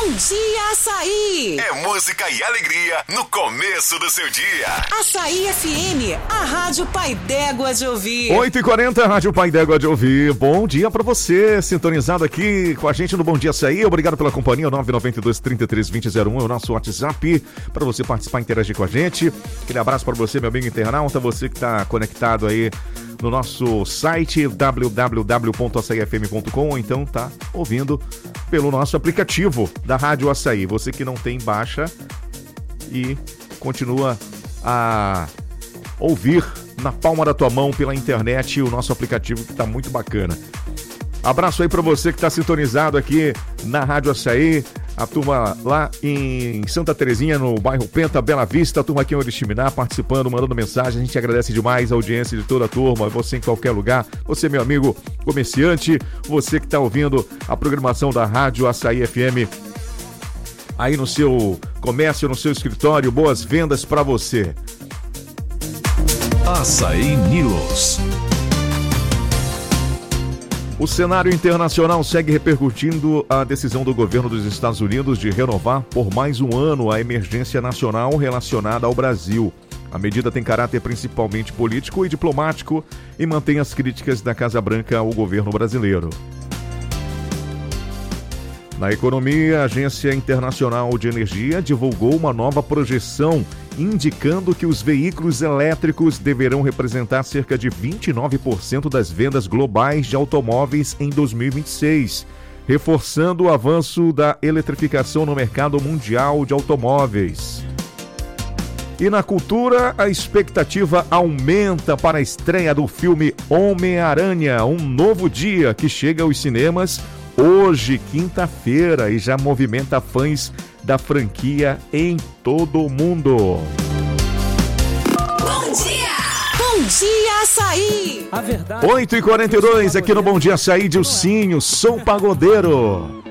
Bom dia, Açaí! É música e alegria no começo do seu dia. Açaí FM, a Rádio Pai d'Égua de ouvir. 8h40, Rádio Pai d'Égua de ouvir. Bom dia pra você, sintonizado aqui com a gente no Bom Dia Açaí. Obrigado pela companhia, 992-33-2001 é o nosso WhatsApp para você participar e interagir com a gente. Aquele abraço para você, meu amigo internauta, você que tá conectado aí no nosso site www.açaifm.com ou então tá ouvindo pelo nosso aplicativo da Rádio Açaí. Você que não tem, baixa e continua a ouvir na palma da tua mão pela internet o nosso aplicativo, que tá muito bacana. Abraço aí para você que tá sintonizado aqui na Rádio Açaí, a turma lá em Santa Terezinha, no bairro Penta, Bela Vista, a turma aqui em Oriximiná, participando, mandando mensagem. A gente agradece demais a audiência de toda a turma, você em qualquer lugar, você, meu amigo comerciante, você que tá ouvindo a programação da Rádio Açaí FM aí no seu comércio, no seu escritório. Boas vendas para você. Açaí News. O cenário internacional segue repercutindo a decisão do governo dos Estados Unidos de renovar por mais um ano a emergência nacional relacionada ao Brasil. A medida tem caráter principalmente político e diplomático e mantém as críticas da Casa Branca ao governo brasileiro. Na economia, a Agência Internacional de Energia divulgou uma nova projeção indicando que os veículos elétricos deverão representar cerca de 29% das vendas globais de automóveis em 2026, reforçando o avanço da eletrificação no mercado mundial de automóveis. E na cultura, a expectativa aumenta para a estreia do filme Homem-Aranha, Um Novo Dia, que chega aos cinemas hoje, quinta-feira, e já movimenta fãs da franquia em todo o mundo. Bom dia! Bom dia, Açaí! A verdade... 8h42, aqui no Bom Dia Açaí, Dilcinho, sou pagodeiro.